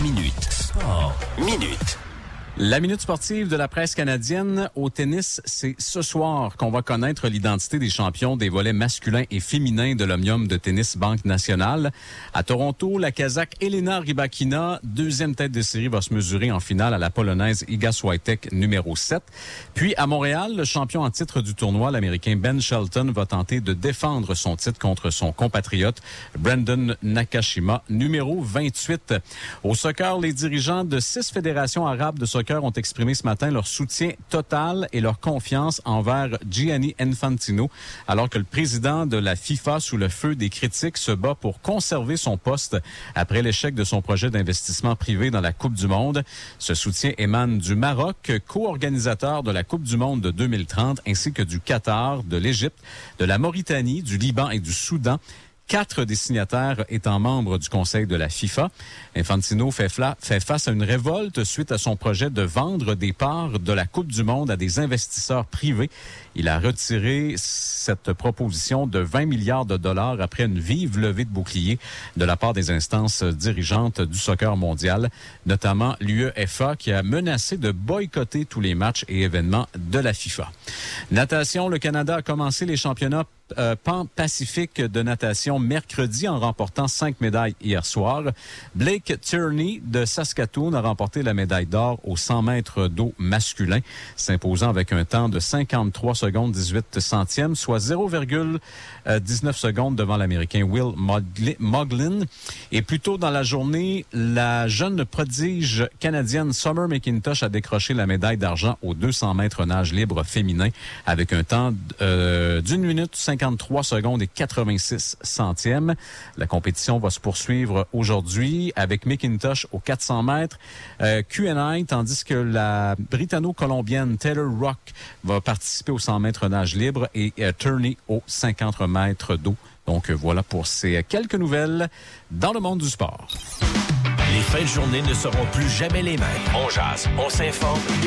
minute. Sport minute. La minute sportive de la presse canadienne au tennis, c'est ce soir qu'on va connaître l'identité des champions des volets masculins et féminins de l'Omnium de tennis Banque Nationale. À Toronto, la Kazakh Elena Rybakina, deuxième tête de série, va se mesurer en finale à la Polonaise Iga Swiatek, numéro 7. Puis à Montréal, le champion en titre du tournoi, l'Américain Ben Shelton, va tenter de défendre son titre contre son compatriote Brandon Nakashima, numéro 28. Au soccer, les dirigeants de 6 fédérations arabes de soccer ont exprimé ce matin leur soutien total et leur confiance envers Gianni Infantino, alors que le président de la FIFA, sous le feu des critiques, se bat pour conserver son poste après l'échec de son projet d'investissement privé dans la Coupe du Monde. Ce soutien émane du Maroc, co-organisateur de la Coupe du Monde de 2030, ainsi que du Qatar, de l'Égypte, de la Mauritanie, du Liban et du Soudan. 4 des signataires étant membres du conseil de la FIFA. Infantino fait face à une révolte suite à son projet de vendre des parts de la Coupe du Monde à des investisseurs privés. Il a retiré cette proposition de 20 milliards de dollars après une vive levée de bouclier de la part des instances dirigeantes du soccer mondial, notamment l'UEFA qui a menacé de boycotter tous les matchs et événements de la FIFA. Natation, le Canada a commencé les championnats pan-pacifique de natation mercredi en remportant 5 médailles hier soir. Blake Tierney de Saskatoon a remporté la médaille d'or aux 100 mètres d'eau masculin, s'imposant avec un temps de 53 secondes 18 centièmes, soit 0,19 secondes devant l'Américain Will Moglin. Et plus tôt dans la journée, la jeune prodige canadienne Summer McIntosh a décroché la médaille d'argent aux 200 mètres nage libre féminin avec un temps d'1 minute 53 secondes et 86 centièmes. La compétition va se poursuivre aujourd'hui avec McIntosh aux 400 mètres, QNI, tandis que la Britanno-Colombienne Taylor Rock va participer aux 100 mètres nage libre et Tierney aux 50 mètres d'eau. Donc voilà pour ces quelques nouvelles dans le monde du sport. Les fins de journée ne seront plus jamais les mêmes. On jase, on s'informe.